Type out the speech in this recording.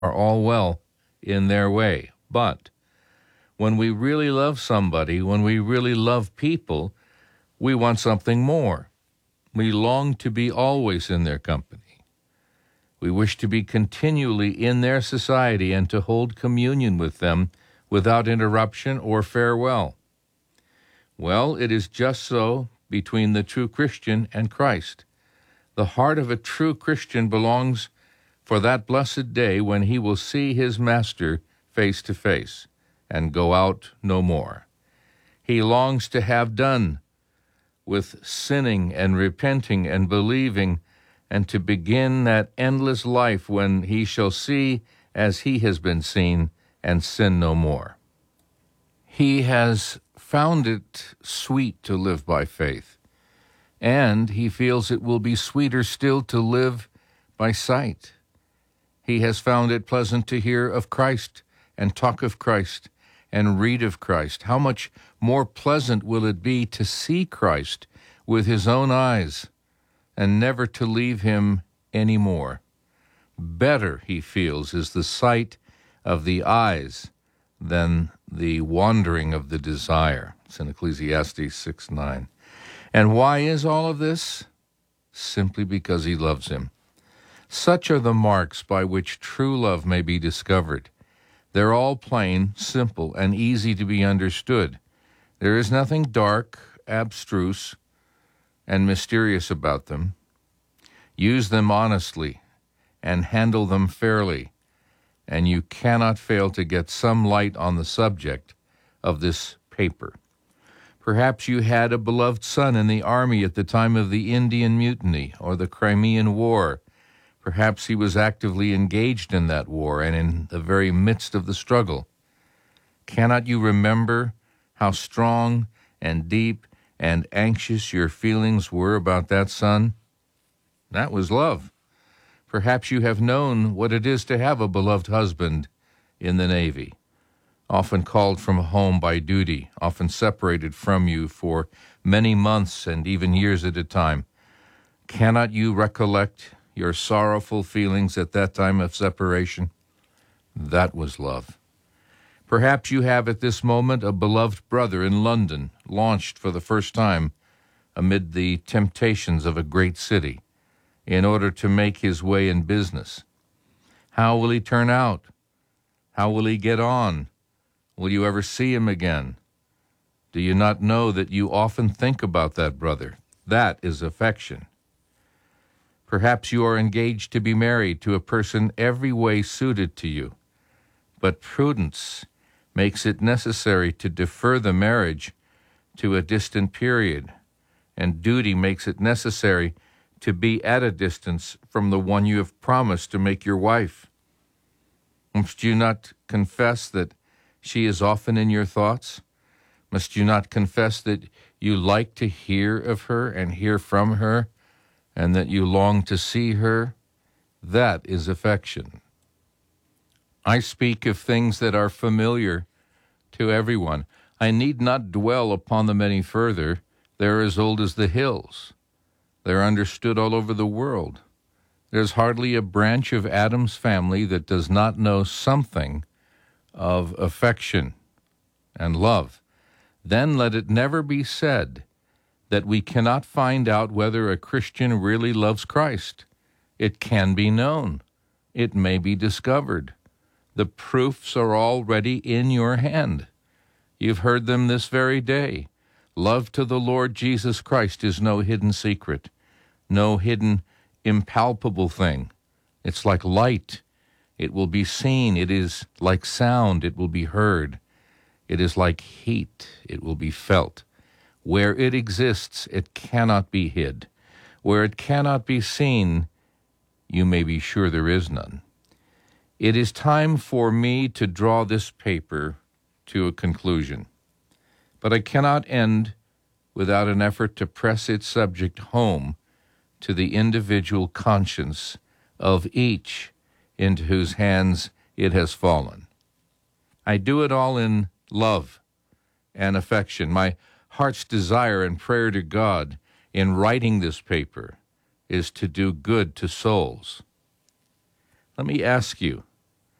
are all well in their way. But when we really love somebody, when we really love people, we want something more. We long to be always in their company. We wish to be continually in their society and to hold communion with them without interruption or farewell. Well, it is just so between the true Christian and Christ. The heart of a true Christian belongs for that blessed day when he will see his Master face to face and go out no more. He longs to have done with sinning and repenting and believing, and to begin that endless life when he shall see as he has been seen and sin no more. He has found it sweet to live by faith, and he feels it will be sweeter still to live by sight. He has found it pleasant to hear of Christ and talk of Christ and read of Christ. How much more pleasant will it be to see Christ with his own eyes and never to leave him any more? Better, he feels, is the sight of the eyes than the wandering of the desire. It's in Ecclesiastes 6:9. And why is all of this? Simply because he loves him. Such are the marks by which true love may be discovered. They're all plain, simple, and easy to be understood. There is nothing dark, abstruse, and mysterious about them. Use them honestly and handle them fairly, and you cannot fail to get some light on the subject of this paper. Perhaps you had a beloved son in the army at the time of the Indian Mutiny or the Crimean War. Perhaps he was actively engaged in that war and in the very midst of the struggle. Cannot you remember how strong and deep and anxious your feelings were about that son? That was love. Perhaps you have known what it is to have a beloved husband in the Navy, often called from home by duty, often separated from you for many months and even years at a time. Cannot you recollect your sorrowful feelings at that time of separation? That was love. Perhaps you have at this moment a beloved brother in London, launched for the first time amid the temptations of a great city in order to make his way in business. How will he turn out? How will he get on? Will you ever see him again? Do you not know that you often think about that brother? That is affection. Perhaps you are engaged to be married to a person every way suited to you, but prudence makes it necessary to defer the marriage to a distant period, and duty makes it necessary to be at a distance from the one you have promised to make your wife. Must you not confess that she is often in your thoughts? Must you not confess that you like to hear of her and hear from her, and that you long to see her? That is affection. I speak of things that are familiar to everyone. I need not dwell upon them any further. They're as old as the hills. They're understood all over the world. There's hardly a branch of Adam's family that does not know something of affection and love. Then let it never be said that we cannot find out whether a Christian really loves Christ. It can be known. It may be discovered. The proofs are already in your hand. You've heard them this very day. Love to the Lord Jesus Christ is no hidden secret, no hidden, impalpable thing. It's like light. It will be seen. It is like sound. It will be heard. It is like heat. It will be felt. Where it exists, it cannot be hid. Where it cannot be seen, you may be sure there is none. It is time for me to draw this paper to a conclusion, but I cannot end without an effort to press its subject home to the individual conscience of each into whose hands it has fallen. I do it all in love and affection. My heart's desire and prayer to God in writing this paper is to do good to souls. Let me ask you,